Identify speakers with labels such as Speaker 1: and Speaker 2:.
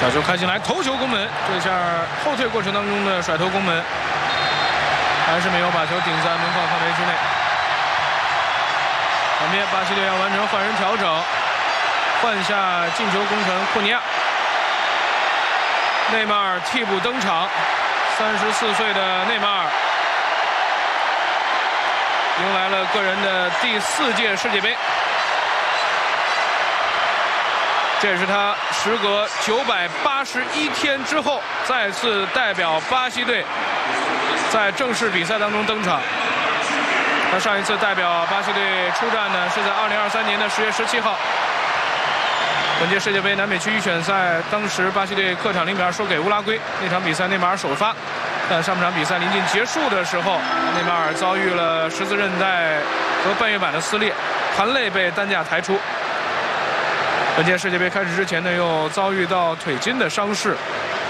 Speaker 1: 角球开进来，头球攻门，这下后退过程当中的甩头攻门，还是没有把球顶在门框范围之内。旁边巴西队要完成换人调整，换下进球功臣库尼亚。内马尔替补登场，34岁的内马尔迎来了个人的第4届世界杯。 这也是他时隔981天之后再次代表巴西队在正式比赛当中登场。他上一次代表巴西队出战呢，是在2023年的10月17号。本届世界杯南美区预选赛，当时巴西队客场0-2输给乌拉圭，那场比赛内马尔首发，但上半场比赛临近结束的时候，内马尔遭遇了十字韧带和半月板的撕裂，含泪被担架抬出。 本届世界杯开始之前呢，又遭遇到腿筋的伤势，